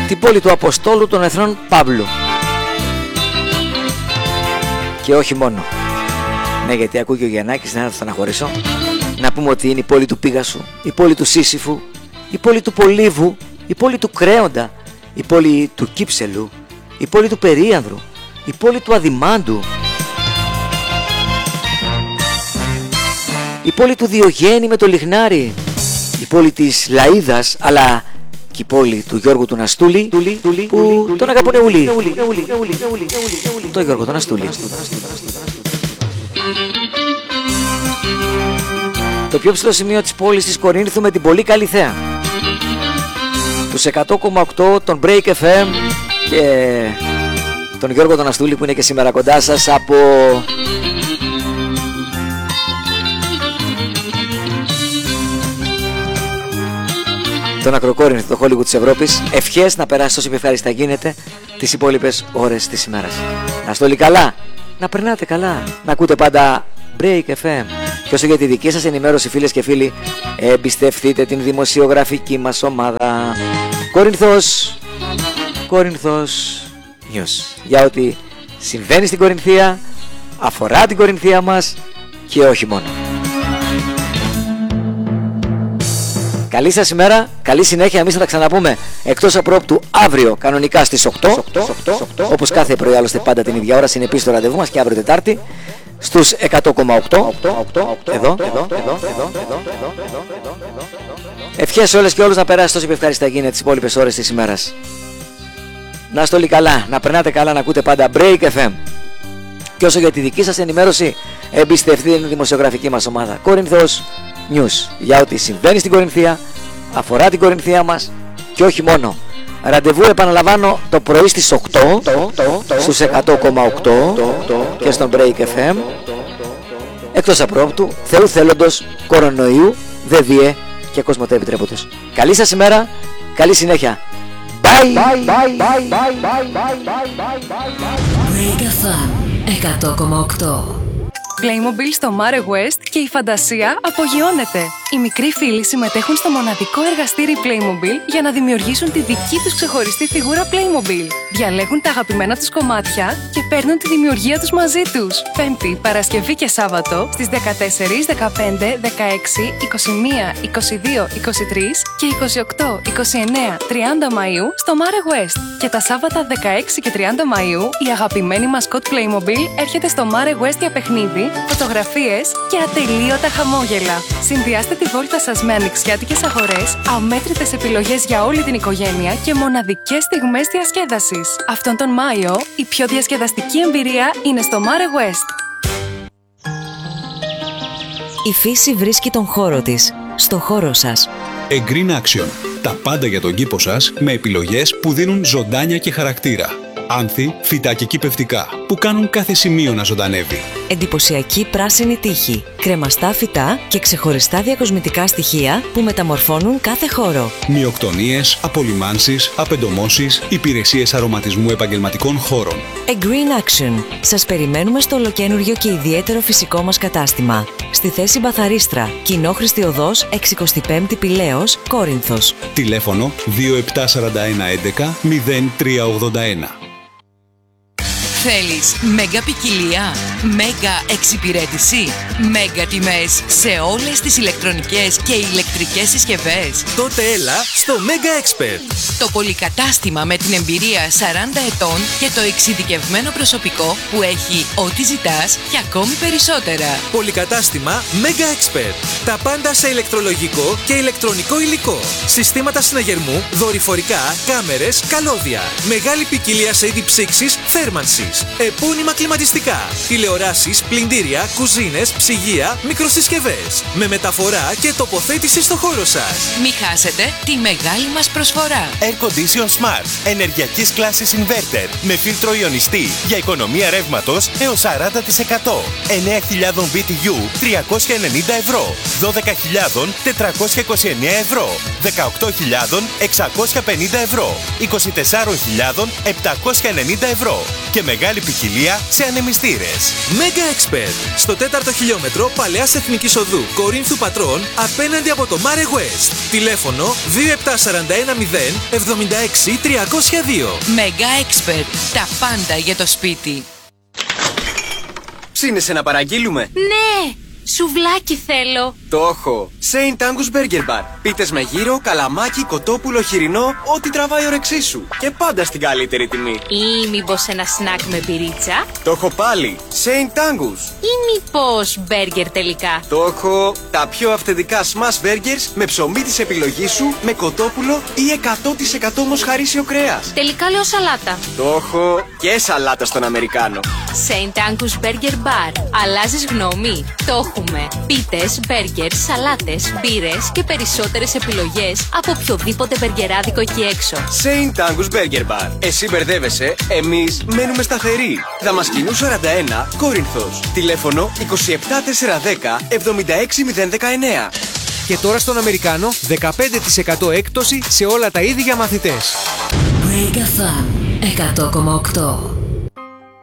την πόλη του Αποστόλου των Εθνών Παύλου. Και όχι μόνο. Ναι, γιατί ακούει και ο Γιαννάκης, να το στεναχωρήσω. Να πούμε ότι είναι η πόλη του Πήγασου, η πόλη του Σύσυφου, η πόλη του Πολύβου, η πόλη του Κρέοντα, η πόλη του Κύψελου, η πόλη του Περίανδρου, η πόλη του Αδημάντου, η πόλη του Διογέννη με το Λιχνάρι, η πόλη της Λαΐδας, αλλά και η πόλη του Γιώργου του Ναστούλη, που τον αγαπούνε ούλοι. Το Γιώργο του Ναστούλη. Το πιο ψηλό σημείο της πόλης της Κορίνθου με την πολύ καλή θέα. Τους 100,8 των Break FM και τον Γιώργο τον Αστούλη που είναι και σήμερα κοντά σας από τον Ακροκόρινθο, το Hollywood της Ευρώπης. Ευχές να περάσει όσο πιο ευχάριστα γίνεται τις υπόλοιπες ώρες της ημέρας. Να είστε όλοι καλά, να περνάτε καλά, να ακούτε πάντα Break FM. Και όσο για τη δική σας ενημέρωση, φίλες και φίλοι, εμπιστευτείτε την δημοσιογραφική μας ομάδα Κόρινθος News, για ό,τι συμβαίνει στην Κορινθία, αφορά την Κορινθία μας και όχι μόνο. Καλή σας ημέρα, καλή συνέχεια. Εμείς θα τα ξαναπούμε εκτός απρόπτου αύριο κανονικά στις 8, όπως κάθε πρωί, άλλωστε πάντα την ίδια ώρα συνεπής το ραντεβού μας, και αύριο Τετάρτη στους 100,8 εδώ. Ευχές σε όλες και όλους να περάσει τόσο ευχάριστα γίνεται τις υπόλοιπες ώρες της ημέρας. Να είστε όλοι καλά, να περνάτε καλά, να ακούτε πάντα Break FM. Και όσο για τη δική σας ενημέρωση, εμπιστευτείτε την δημοσιογραφική μας ομάδα Κόρινθος News, για ό,τι συμβαίνει στην Κορινθία, αφορά την Κορινθία μας και όχι μόνο. Ραντεβού, επαναλαμβάνω, το πρωί στις 8 στους 100,8 και στον Break FM. Εκτός απρόπτου, Θεού θέλοντος, κορονοϊού, δε διέ και Κοσμοτέ επιτρέποντος. Καλή σας ημέρα, καλή συνέχεια. Bye! Break FM 100,8. Playmobil στο Mare West και η φαντασία απογειώνεται. Οι μικροί φίλοι συμμετέχουν στο μοναδικό εργαστήρι Playmobil για να δημιουργήσουν τη δική τους ξεχωριστή φιγούρα Playmobil. Διαλέγουν τα αγαπημένα τους κομμάτια και παίρνουν τη δημιουργία τους μαζί τους. Πέμπτη, Παρασκευή και Σάββατο στις 14, 15, 16, 21, 22, 23 και 28, 29, 30 Μαΐου στο Mare West. Και τα Σάββατα 16 και 30 Μαΐου η αγαπημένη μασκότ Playmobil έρχεται στο Mare West για παιχνίδι, φωτογραφίες και ατελείωτα χαμόγελα. Συνδυάστε τη βόλτα σας με ανοιξιάτικες αγορές, αμέτρητες επιλογές για όλη την οικογένεια και μοναδικές στιγμές διασκέδασης. Αυτόν τον Μάιο, η πιο διασκεδαστική εμπειρία είναι στο Mare West. Η φύση βρίσκει τον χώρο της, στο χώρο σας. Green Action. Τα πάντα για τον κήπο σας με επιλογές που δίνουν ζωντάνια και χαρακτήρα. Άνθη, φυτά και κυπευτικά που κάνουν κάθε σημείο να ζωντανεύει. Εντυπωσιακή πράσινη τείχη, κρεμαστά φυτά και ξεχωριστά διακοσμητικά στοιχεία που μεταμορφώνουν κάθε χώρο. Μειοκτονίες, απολυμάνσεις, απεντομώσεις, υπηρεσίες αρωματισμού επαγγελματικών χώρων. Green Action. Σας περιμένουμε στο ολοκαίνουργιο και ιδιαίτερο φυσικό μας κατάστημα. Στη θέση Μπαθαρίστρα, Κοινόχρηστη Οδός, 65η Πηλαίος, Κόρινθος. Τηλέφωνο 2741 11 0381. Θέλεις μέγα ποικιλία, μέγα εξυπηρέτηση, μέγα τιμές σε όλες τις ηλεκτρονικές και ηλεκτρικές συσκευές? Τότε έλα στο Mega Expert. Το πολυκατάστημα με την εμπειρία 40 ετών και το εξειδικευμένο προσωπικό που έχει ό,τι ζητάς και ακόμη περισσότερα. Πολυκατάστημα Mega Expert. Τα πάντα σε ηλεκτρολογικό και ηλεκτρονικό υλικό. Συστήματα συναγερμού, δορυφορικά, κάμερες, καλώδια. Μεγάλη ποικιλία σε είδη ψήξης, θέρμανσης. Επώνυμα κλιματιστικά, τηλεοράσεις, πλυντήρια, κουζίνες, ψυγεία, μικροσυσκευές. Με μεταφορά και τοποθέτηση στο χώρο σας. Μη χάσετε τη μεγάλη μας προσφορά. Air Condition Smart, ενεργειακής κλάσης inverter, με φίλτρο ιονιστή για οικονομία ρεύματος έως 40%. 9.000 BTU, 390 ευρώ. 12.429 ευρώ. 18.650 ευρώ. 24.790 ευρώ. Και μεγάλη ποικιλία σε ανεμιστήρες. Mega Expert. Στο 4ο χιλιόμετρο Παλαιάς Εθνικής Οδού Κορίνθου Πατρών, απέναντι από το Mare West. Τηλέφωνο 27410 76 302. Mega Expert. Τα πάντα για το σπίτι. Ψήνεσαι να παραγγείλουμε? Ναι! Σουβλάκι θέλω. Το έχω. Saint Angus Burger Bar. Πίτες με γύρο, καλαμάκι, κοτόπουλο, χοιρινό, ό,τι τραβάει η όρεξή σου. Και πάντα στην καλύτερη τιμή. Ή μήπως ένα σνακ με πυρίτσα? Το έχω πάλι. Saint Angus. Ή μήπως μπέργκερ τελικά? Το έχω. Τα πιο αυθεντικά smash burgers με ψωμί της επιλογής σου, με κοτόπουλο ή 100% μοσχαρίσιο κρέας. Τελικά λέω σαλάτα. Το έχω. Και σαλάτα στον Αμερικάνο. Saint Angus Burger Bar. Αλλάζεις γνώμη? Το έχουμε. Πίτες, μπέργκερ, σαλάτες, μπύρες και περισσότερες επιλογές από οποιοδήποτε μπεργκεράδικο εκεί έξω. Saint Angus Burger Bar. Εσύ μπερδεύεσαι, εμείς μένουμε σταθεροί. Δαμασκηνού 41, Κόρινθος. Τηλέφωνο 27410 76019. Και τώρα στον Αμερικάνο 15% έκπτωση σε όλα τα είδη για μαθητές. Break FM 100,8.